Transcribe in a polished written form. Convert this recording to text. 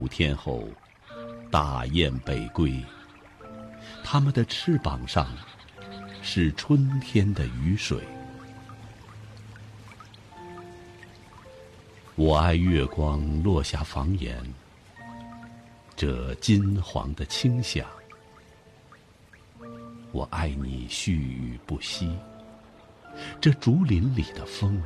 5天后，大雁北归，它们的翅膀上是春天的雨水。我爱月光落下房檐，这金黄的清香。我爱你絮语不息，这竹林里的风。